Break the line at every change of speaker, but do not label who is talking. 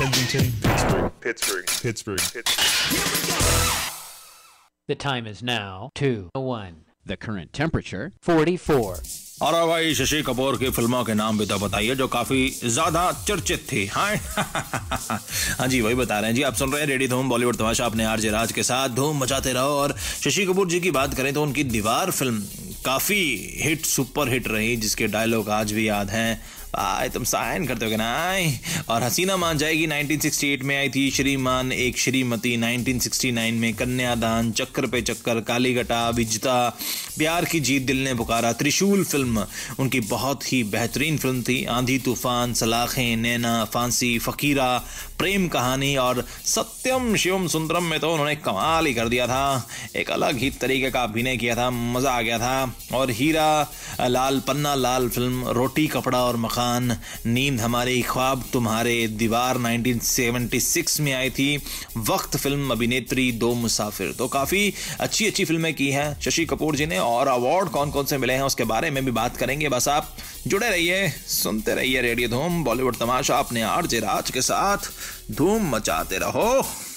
Kensington, Pittsburgh.
The time is now 2:01.
The current temperature
44.
और भाई शशि कपूर की फिल्मों के नाम भी तो बताइए जो काफी ज्यादा चर्चित थी। हाँ जी, वही बता रहे हैं जी। आप सुन रहे हैं रेडियो धूम बॉलीवुड तमाशा अपने आरजे राज के साथ। धूम मचाते रहो। और शशि कपूर जी की बात करें तो उनकी दीवार फिल्म काफी हिट, सुपर हिट रही, जिसके डायलॉग आज भी याद हैं। भाई तुम साइन करते हो कि ना। और हसीना मान जाएगी 1968 में आई थी। श्रीमान एक श्रीमती 1969 में। कन्यादान, चक्कर पे चक्कर, कालीगटा, विजता, प्यार की जीत, दिल ने पुकारा, त्रिशूल फिल्म उनकी बहुत ही बेहतरीन फिल्म थी। आंधी तूफान, सलाखें, नैना, फांसी, फकीरा, प्रेम कहानी और सत्यम शिवम सुंदरम में तो उन्होंने कमाल ही कर दिया था। एक अलग ही तरीके का अभिनय किया था, मज़ा आ गया था। और हीरा लाल, पन्ना लाल फिल्म, रोटी कपड़ा और मकान, नींद हमारे, ख्वाब तुम्हारे, दीवार 1976 में आई थी। वक्त फिल्म, अभिनेत्री, दो मुसाफिर। तो काफ़ी अच्छी अच्छी फिल्में की हैं शशि कपूर जी ने। और अवार्ड कौन कौन से मिले हैं उसके बारे में भी बात करेंगे। बस आप जुड़े रहिए, सुनते रहिए रेडियो धूम बॉलीवुड तमाशा अपने आरजे राज के साथ। धूम मचाते रहो।